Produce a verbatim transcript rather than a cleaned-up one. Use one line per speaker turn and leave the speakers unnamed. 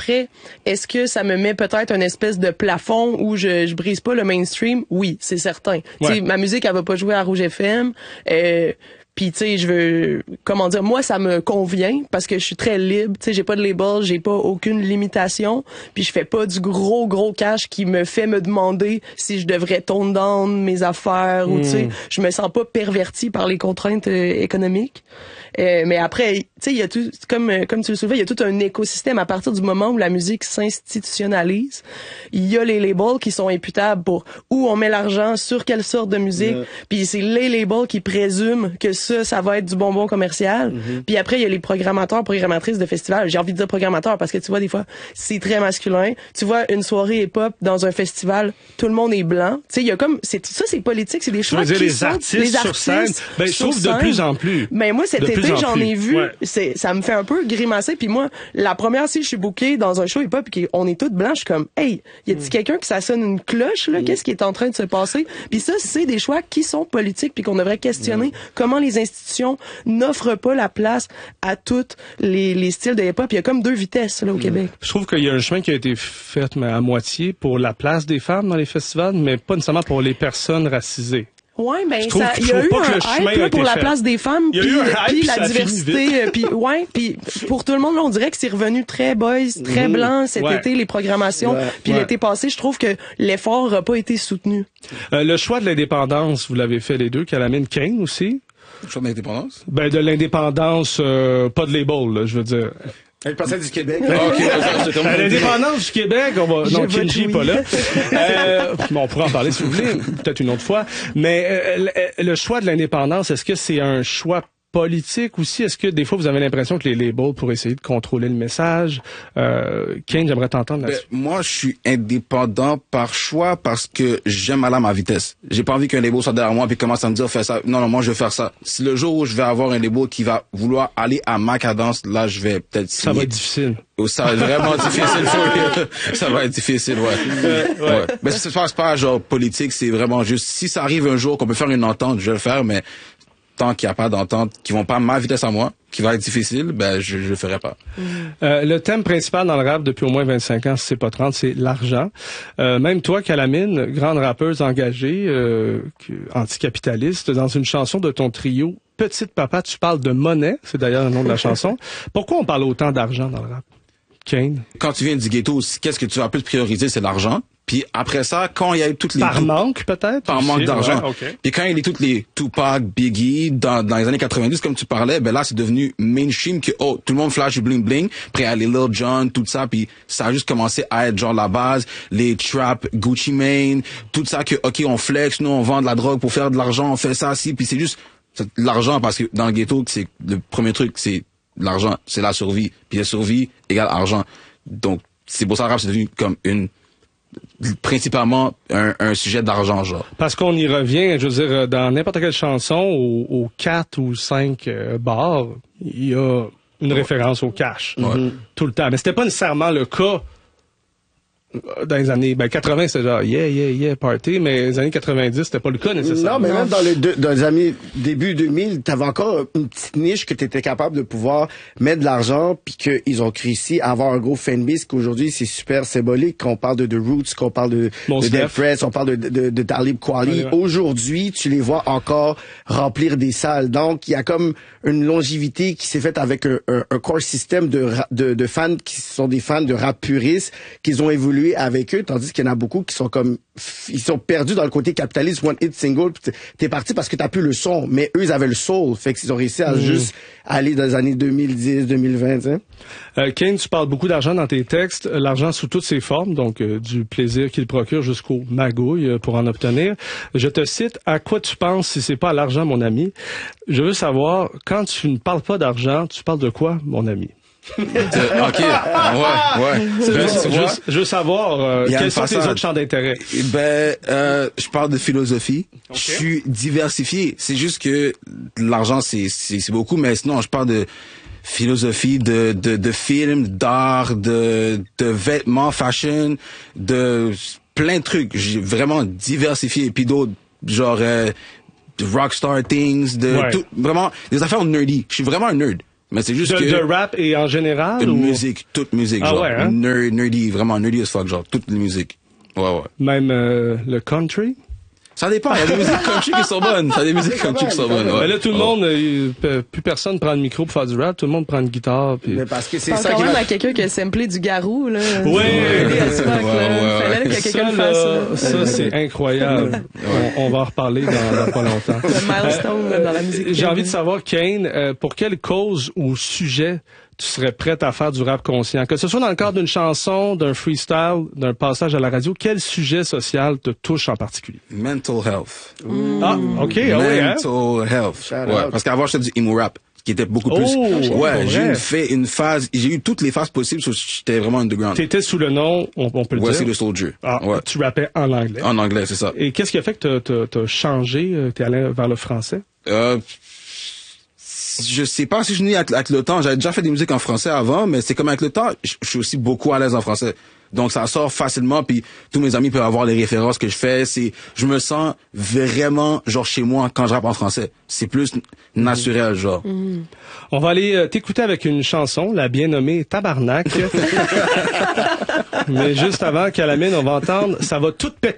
après, est-ce que ça me met peut-être une espèce de plafond où je, je brise pas le mainstream? Oui, c'est certain. Ouais. Tu sais, ma musique, elle va pas jouer à Rouge F M. Euh, Puis tu sais, je veux comment dire, moi ça me convient parce que je suis très libre, tu sais, j'ai pas de label, j'ai pas aucune limitation, puis je fais pas du gros gros cash qui me fait me demander si je devrais tone down mes affaires mmh. ou tu sais, je me sens pas pervertie par les contraintes euh, économiques. Euh, mais après, tu sais, il y a tout comme comme tu le soulevais, il y a tout un écosystème à partir du moment où la musique s'institutionnalise. Il y a les labels qui sont imputables pour où on met l'argent, sur quelle sorte de musique, yeah. Puis c'est les labels qui présument que ça, ça va être du bonbon commercial. Mm-hmm. Puis après, il y a les programmateurs, programmatrices de festivals. J'ai envie de dire programmateurs parce que tu vois, des fois, c'est très masculin. Tu vois, une soirée hip-hop dans un festival, tout le monde est blanc. Tu sais, il y a comme, c'est, ça, c'est politique, c'est des choix
qui
les
sont,
artistes
les artistes sur scène. Ben, je trouve de plus en plus.
Mais moi, cet été, j'en ai vu. Ouais. C'est, ça me fait un peu grimacer. Puis moi, la première, si je suis bookée dans un show hip-hop et qu'on est toutes blanches, je suis comme, hey, y a-t-il mm. quelqu'un qui ça sonne une cloche, là? Mm. Qu'est-ce qui est en train de se passer? Puis ça, c'est des choix qui sont politiques puis qu'on devrait questionner. Mm. Comment les institutions n'offrent pas la place à tous les, les styles de hip-hop. Il y a comme deux vitesses, là, au mmh. Québec.
Je trouve qu'il y a un chemin qui a été fait mais à moitié pour la place des femmes dans les festivals, mais pas nécessairement pour les personnes racisées.
Ouais, ben ça, il y a eu un hype là, pour la
fait.
place des femmes, puis puis la diversité, puis ouais, puis pour tout le monde là, on dirait que c'est revenu très boys, très mmh. blanc cet ouais. été les programmations, ouais. puis ouais. l'été passé, je trouve que l'effort n'a pas été soutenu.
Euh, le choix de l'indépendance, vous l'avez fait les deux, Calamine, Kane aussi.
Le choix de l'indépendance?
Ben de l'indépendance, euh, pas de label, là, je veux dire.
Elle pensait du Québec.
Ah, okay, à l'indépendance du Québec, on va. Non, Kenji pas là. Euh, bon, on pourra en parler si vous voulez, peut-être une autre fois. Mais euh, le, le choix de l'indépendance, est-ce que c'est un choix politique aussi? Est-ce que des fois vous avez l'impression que les labels pour essayer de contrôler le message? Euh, Kane, j'aimerais t'entendre là-dessus.
Ben, moi, je suis indépendant par choix parce que j'aime aller à ma vitesse. J'ai pas envie qu'un label soit derrière moi puis commence à me dire fais ça. Non, non, moi je vais faire ça. Si le jour où je vais avoir un label qui va vouloir aller à ma cadence, là je vais peut-être signer.
Ça va être difficile.
Oh, ça va être vraiment difficile. Ça va être difficile, ouais. Euh, ouais. ouais. Mais ça se passe pas genre politique, c'est vraiment juste si ça arrive un jour qu'on peut faire une entente, je vais le faire, mais tant qu'il n'y a pas d'entente, qui vont pas à ma vitesse à moi, qui va être difficile, ben je je le ferai pas.
Mmh. Euh, le thème principal dans le rap depuis au moins vingt-cinq ans, si c'est pas trente, c'est l'argent. Euh, même toi, Calamine, grande rappeuse engagée, euh, anticapitaliste, dans une chanson de ton trio Petite Papa, tu parles de monnaie, c'est d'ailleurs le nom de la chanson. Pourquoi on parle autant d'argent dans le rap? Kane?
Quand tu viens du ghetto, qu'est-ce que tu vas plus prioriser, c'est l'argent. Puis après ça, quand il y a eu toutes les...
Par tout... manque, peut-être?
Par manque d'argent.
Ouais, okay.
Puis quand il y a eu toutes les Tupac, Biggie, dans, dans les années quatre-vingt-dix, comme tu parlais, ben là, c'est devenu mainstream que, oh, tout le monde flash du bling-bling. Après, il y a les Lil Jon, tout ça, puis ça a juste commencé à être genre la base, les trap, Gucci Mane, tout ça que, OK, on flex, nous, on vend de la drogue pour faire de l'argent, on fait ça, aussi, puis c'est juste c'est l'argent, parce que dans le ghetto, c'est le premier truc, c'est l'argent, c'est la survie. Puis la survie égale argent. Donc, c'est pour ça que rap, c'est devenu comme une... principalement un, un sujet d'argent, genre.
Parce qu'on y revient, je veux dire, dans n'importe quelle chanson, aux, aux quatre ou cinq euh, bars, il y a une ouais. référence au cash. Ouais. Mm-hmm. Tout le temps. Mais c'était pas nécessairement le cas dans les années ben quatre-vingts, c'était genre yeah, yeah, yeah, party, mais les années quatre-vingt-dix, c'était pas le cas nécessairement.
Non, mais même dans les, deux, dans les années début deux mille, t'avais encore une petite niche que t'étais capable de pouvoir mettre de l'argent, puis qu'ils ont réussi à avoir un gros fanbase qu'aujourd'hui, c'est super symbolique, qu'on parle de The Roots, qu'on parle de, bon de Death Threats, on parle de, de, de Talib Kweli. Ouais, ouais. Aujourd'hui, tu les vois encore remplir des salles. Donc, il y a comme une longévité qui s'est faite avec un, un, un core système de, de, de fans qui sont des fans de rap puristes, qu'ils ont évolué avec eux, tandis qu'il y en a beaucoup qui sont comme ils sont perdus dans le côté capitaliste, one hit single, t'es, t'es parti parce que t'as plus le son, mais eux ils avaient le soul, fait qu'ils ont réussi à mmh. juste aller dans les années deux mille dix, deux mille vingt. Hein?
Euh, Kane, tu parles beaucoup d'argent dans tes textes, l'argent sous toutes ses formes, donc euh, du plaisir qu'il procure jusqu'au magouille euh, pour en obtenir. Je te cite, à quoi tu penses si c'est pas à l'argent, mon ami? Je veux savoir, quand tu ne parles pas d'argent, tu parles de quoi, mon ami?
euh, ok, ouais, ouais.
Je, je, je veux savoir euh, quels sont tes autres champs d'intérêt.
Ben, euh, je parle de philosophie. Okay. Je suis diversifié. C'est juste que l'argent, c'est, c'est, c'est beaucoup, mais sinon, je parle de philosophie, de, de, de films, d'art, de, de vêtements, fashion, de plein de trucs. J'ai vraiment diversifié. Et puis d'autres, genre euh, rockstar things, de
ouais.
tout, vraiment des affaires nerdy. Je suis vraiment un nerd. Mais c'est juste
de,
que...
De rap et en général?
Toute
ou...
musique, toute musique,
ah
genre.
Ouais, hein?
Nerd, nerdy, vraiment nerdy as fuck, genre. Toute la musique. Ouais, ouais.
Même euh, le country?
Ça dépend, il y a des musiques country qui sont bonnes. Il y a des musiques country qui sont bonnes, ouais.
Mais là, tout le
oh.
monde, euh, plus personne prend le micro pour faire du rap, tout le monde prend une guitare. Puis...
Mais parce que c'est
ça
ça
quand
qui
même
va...
à quelqu'un qui a samplé du Garou, là.
Ouais,
ouais,
ouais,
ouais, as fuck,
ouais,
là.
ouais,
Fallait que quelqu'un le fasse, là.
Ça, c'est incroyable. on, on va en reparler dans, dans pas longtemps.
Le milestone euh, dans la musique.
J'ai envie de savoir, Kane, euh, pour quelle cause ou sujet tu serais prête à faire du rap conscient? Que ce soit dans le cadre d'une chanson, d'un freestyle, d'un passage à la radio, quel sujet social te touche en particulier?
Mental health.
Mm. Ah, OK. Ah oui, hein?
Mental health.
Shout
Ouais,
out.
parce qu'avant, j'étais du emo rap, qui était beaucoup plus...
Oh,
ouais, j'ai
vrai.
eu une, fait, une phase... J'ai eu toutes les phases possibles, so j'étais vraiment underground.
T'étais sous le nom, on, on peut le
Wesley
dire.
the Soldier.
Ah,
ouais.
tu rappais en anglais.
En anglais, c'est ça.
Et qu'est-ce qui a fait que t'as, t'as, t'as changé, euh, t'es allé vers le français?
Euh... Je sais pas si je n'ai avec, avec le temps. J'avais déjà fait des musiques en français avant, mais c'est comme avec le temps, je, je suis aussi beaucoup à l'aise en français. Donc ça sort facilement, puis tous mes amis peuvent avoir les références que je fais. C'est, je me sens vraiment genre chez moi quand je rappe en français. C'est plus naturel, genre.
Mm.
On va aller euh, t'écouter avec une chanson, la bien nommée Tabarnak. Mais juste avant qu'à la mine, on va entendre « Ça va tout péter ».